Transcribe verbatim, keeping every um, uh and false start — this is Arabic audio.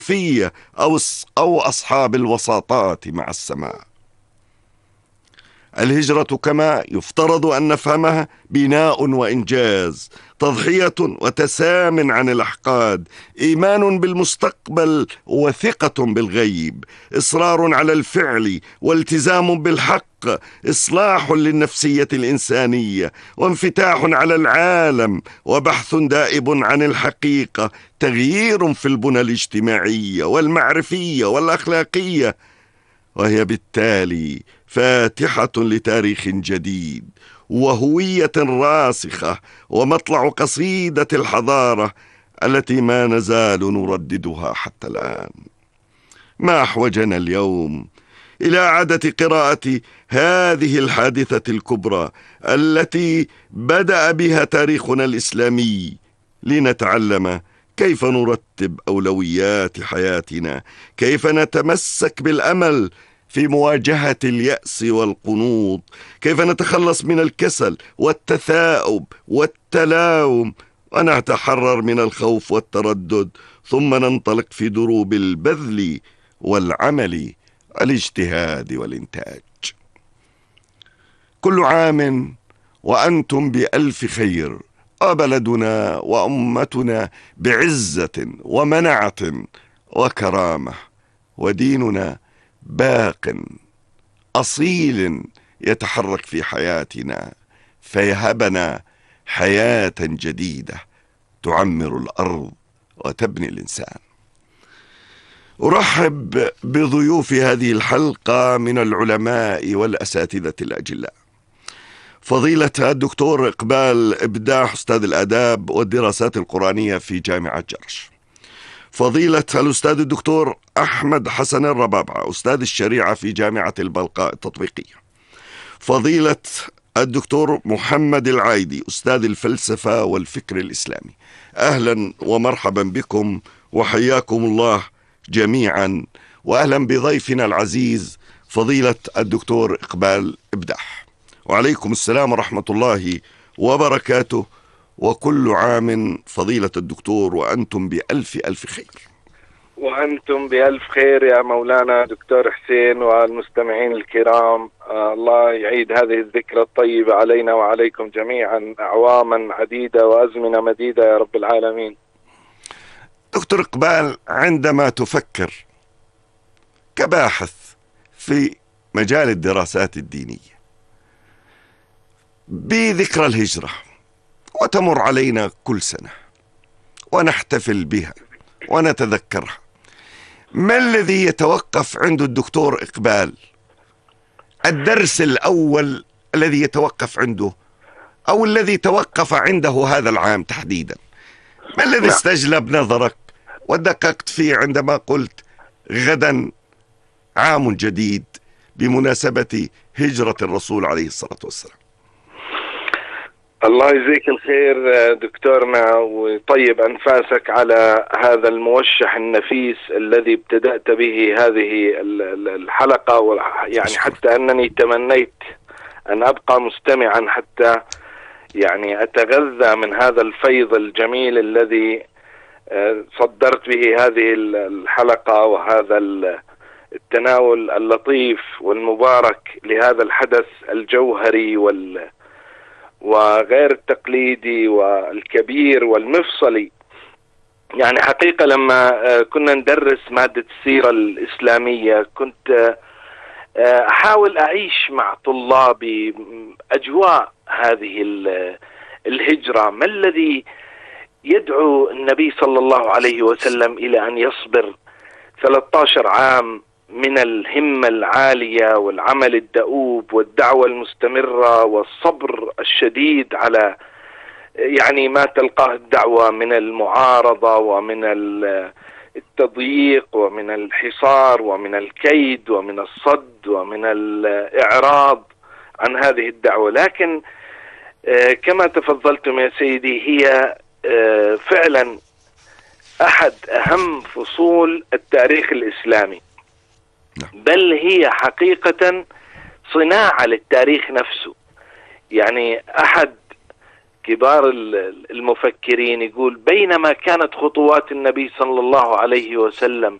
فية أو أو أصحاب الوساطات مع السماء. الهجرة كما يفترض أن نفهمها بناء وإنجاز، تضحية وتسام عن الأحقاد، إيمان بالمستقبل وثقة بالغيب، إصرار على الفعل والتزام بالحق، إصلاح للنفسية الإنسانية، وانفتاح على العالم، وبحث دائب عن الحقيقة، تغيير في البنى الاجتماعية والمعرفية والأخلاقية، وهي بالتالي فاتحة لتاريخ جديد وهوية راسخة ومطلع قصيدة الحضارة التي ما نزال نرددها حتى الآن. ما أحوجنا اليوم إلى إعادة قراءة هذه الحادثة الكبرى التي بدأ بها تاريخنا الإسلامي، لنتعلم كيف نرتب أولويات حياتنا، كيف نتمسك بالأمل في مواجهة اليأس والقنوط، كيف نتخلص من الكسل والتثاؤب والتلاوم، ونتحرر من الخوف والتردد، ثم ننطلق في دروب البذل والعمل، الاجتهاد والإنتاج. كل عام وأنتم بألف خير، وبلدنا وأمتنا بعزة ومنعة وكرامة، وديننا باق أصيل يتحرك في حياتنا، فيهبنا حياة جديدة تعمر الأرض وتبني الإنسان. أرحب بضيوف هذه الحلقة من العلماء والأساتذة الأجلاء: فضيلة الدكتور إقبال إبداح، أستاذ الآداب والدراسات القرآنية في جامعة جرش. فضيلة الأستاذ الدكتور أحمد حسن الربابعة، أستاذ الشريعة في جامعة البلقاء التطبيقية. فضيلة الدكتور محمد العايدي، أستاذ الفلسفة والفكر الإسلامي. أهلا ومرحبا بكم وحياكم الله جميعا، وأهلا بضيفنا العزيز فضيلة الدكتور إقبال إبداح. وعليكم السلام ورحمة الله وبركاته، وكل عام فضيلة الدكتور وأنتم بألف ألف خير. وأنتم بألف خير يا مولانا دكتور حسين والمستمعين الكرام. آه الله يعيد هذه الذكرى الطيبة علينا وعليكم جميعا أعواما عديدة وأزمنة مديدة يا رب العالمين. دكتور إقبال، عندما تفكر كباحث في مجال الدراسات الدينية بذكرى الهجرة، وتمر علينا كل سنة ونحتفل بها ونتذكرها، ما الذي يتوقف عند الدكتور إقبال؟ الدرس الأول الذي يتوقف عنده أو الذي توقف عنده هذا العام تحديدا، ما الذي استجلب نظرك ودققت فيه عندما قلت غدا عام جديد بمناسبة هجرة الرسول عليه الصلاة والسلام؟ الله يجزيك الخير دكتورنا ويطيب أنفاسك على هذا الموشح النفيس الذي ابتدأت به هذه الحلقة، يعني حتى أنني تمنيت أن أبقى مستمعا حتى يعني أتغذى من هذا الفيض الجميل الذي صدرت به هذه الحلقة، وهذا التناول اللطيف والمبارك لهذا الحدث الجوهري وال وغير التقليدي والكبير والمفصلي. يعني حقيقة لما كنا ندرس مادة السيرة الإسلامية كنت أحاول أعيش مع طلابي أجواء هذه الهجرة، ما الذي يدعو النبي صلى الله عليه وسلم إلى أن يصبر ثلاثة عشر عام من الهمة العالية والعمل الدؤوب والدعوة المستمرة والصبر الشديد على يعني ما تلقاه الدعوة من المعارضة ومن التضييق ومن الحصار ومن الكيد ومن الصد ومن الإعراض عن هذه الدعوة. لكن كما تفضلتم يا سيدي، هي فعلا أحد أهم فصول التاريخ الإسلامي، بل هي حقيقة صناعة للتاريخ نفسه. يعني أحد كبار المفكرين يقول بينما كانت خطوات النبي صلى الله عليه وسلم